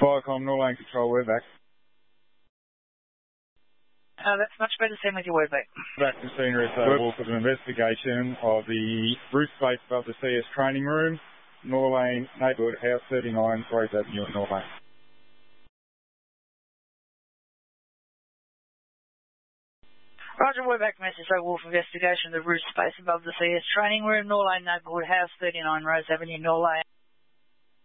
Firecom, Norlane Control, we're back. That's much better. Send with your word back. Back to scenery, so Wolf of an investigation of the roof space above the CS training room, Norlane Neighbourhood House 39, Rose Avenue at Norlane. Roger, we're back. Message so Wolf investigation of the roof space above the CS training room, Norlane Neighbourhood House 39, Rose Avenue, Norlane.